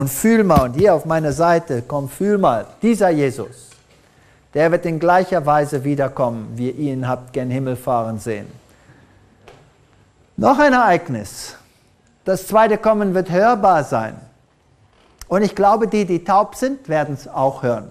Und fühl mal, und hier auf meiner Seite, komm, fühl mal, dieser Jesus, der wird in gleicher Weise wiederkommen, wie ihr ihn habt gen Himmel fahren sehen. Noch ein Ereignis. Das zweite Kommen wird hörbar sein. Und ich glaube, die taub sind, werden es auch hören.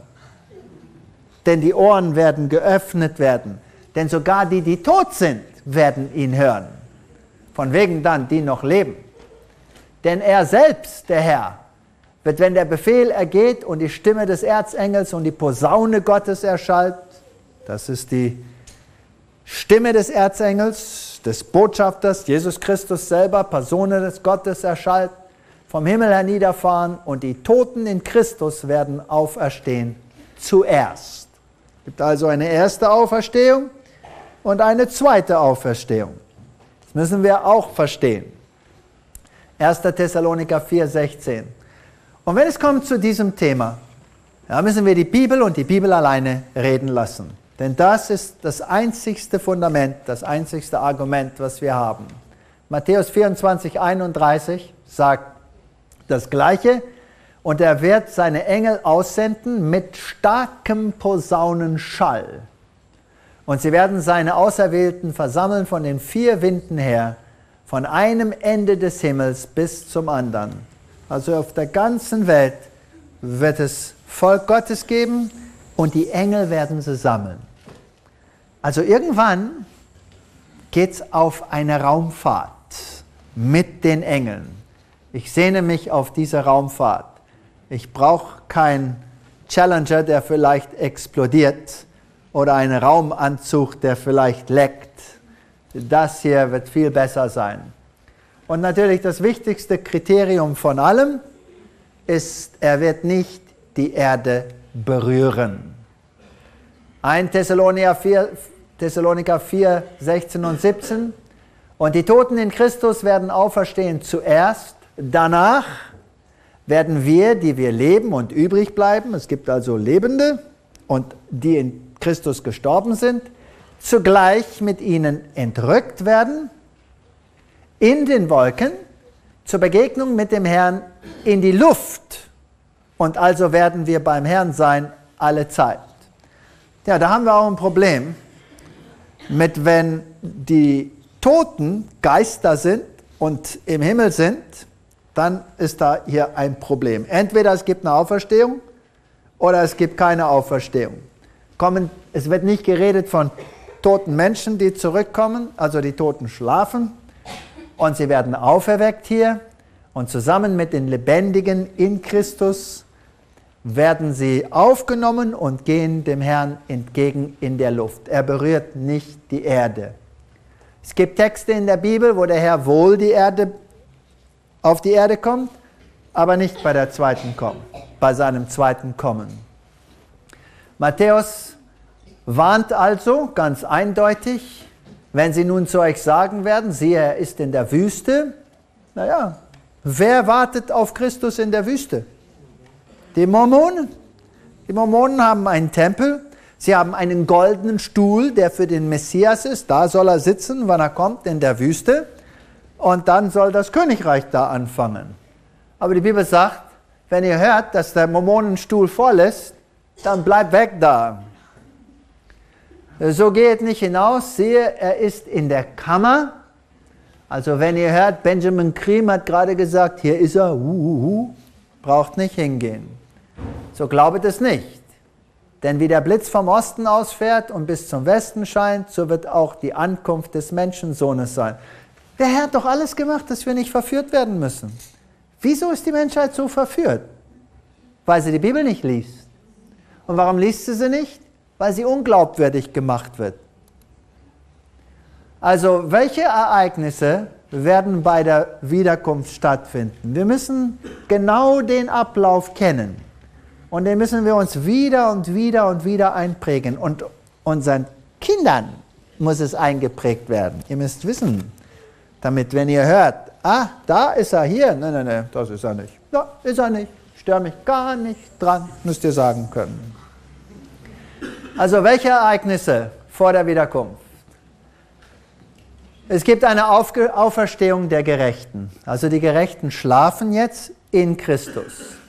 Denn die Ohren werden geöffnet werden. Denn sogar die tot sind, werden ihn hören. Von wegen dann, die noch leben. Denn er selbst, der Herr, wird, wenn der Befehl ergeht und die Stimme des Erzengels und die Posaune Gottes erschallt, das ist die Stimme des Erzengels, des Botschafters, Jesus Christus selber, Posaune des Gottes erschallt, vom Himmel herniederfahren und die Toten in Christus werden auferstehen zuerst. Es gibt also eine erste Auferstehung und eine zweite Auferstehung. Das müssen wir auch verstehen. 1. Thessaloniker 4,16. Und wenn es kommt zu diesem Thema, da müssen wir die Bibel und die Bibel alleine reden lassen. Denn das ist das einzigste Fundament, das einzigste Argument, was wir haben. Matthäus 24,31 sagt das Gleiche. Und er wird seine Engel aussenden mit starkem Posaunenschall. Und sie werden seine Auserwählten versammeln von den 4 Winden her, von einem Ende des Himmels bis zum anderen. Also auf der ganzen Welt wird es Volk Gottes geben und die Engel werden sie sammeln. Also irgendwann geht es auf eine Raumfahrt mit den Engeln. Ich sehne mich auf diese Raumfahrt. Ich brauche keinen Challenger, der vielleicht explodiert oder einen Raumanzug, der vielleicht leckt. Das hier wird viel besser sein. Und natürlich das wichtigste Kriterium von allem ist, er wird nicht die Erde berühren. 1 Thessaloniker 4, 16 und 17. Und die Toten in Christus werden auferstehen zuerst, danach werden wir, die wir leben und übrig bleiben, es gibt also Lebende und die in Christus gestorben sind, zugleich mit ihnen entrückt werden, in den Wolken, zur Begegnung mit dem Herrn in die Luft. Und also werden wir beim Herrn sein alle Zeit. Ja, da haben wir auch ein Problem mit, wenn die Toten Geister sind und im Himmel sind, dann ist da hier ein Problem. Entweder es gibt eine Auferstehung oder es gibt keine Auferstehung. Es wird nicht geredet von toten Menschen, die zurückkommen, also die Toten schlafen und sie werden auferweckt hier und zusammen mit den Lebendigen in Christus werden sie aufgenommen und gehen dem Herrn entgegen in der Luft. Er berührt nicht die Erde. Es gibt Texte in der Bibel, wo der Herr wohl auf die Erde kommt, aber nicht bei seinem zweiten Kommen. Matthäus warnt also ganz eindeutig, wenn sie nun zu euch sagen werden, siehe, er ist in der Wüste. Naja, wer wartet auf Christus in der Wüste? Die Mormonen. Die Mormonen haben einen Tempel, sie haben einen goldenen Stuhl, der für den Messias ist. Da soll er sitzen, wann er kommt, in der Wüste. Und dann soll das Königreich da anfangen. Aber die Bibel sagt, wenn ihr hört, dass der Mormonenstuhl voll ist, dann bleibt weg da. So geht nicht hinaus, siehe, er ist in der Kammer. Also wenn ihr hört, Benjamin Creme hat gerade gesagt, hier ist er, braucht nicht hingehen. So glaubet es nicht. Denn wie der Blitz vom Osten ausfährt und bis zum Westen scheint, so wird auch die Ankunft des Menschensohnes sein. Der Herr hat doch alles gemacht, dass wir nicht verführt werden müssen. Wieso ist die Menschheit so verführt? Weil sie die Bibel nicht liest. Und warum liest sie nicht? Weil sie unglaubwürdig gemacht wird. Also, welche Ereignisse werden bei der Wiederkunft stattfinden? Wir müssen genau den Ablauf kennen. Und den müssen wir uns wieder und wieder und wieder einprägen. Und unseren Kindern muss es eingeprägt werden. Ihr müsst wissen, damit, wenn ihr hört, da ist er hier. Nein, das ist er nicht. Ja, ist er nicht. Störe mich gar nicht dran, müsst ihr sagen können. Also, welche Ereignisse vor der Wiederkunft? Es gibt eine Auferstehung der Gerechten. Also die Gerechten schlafen jetzt in Christus.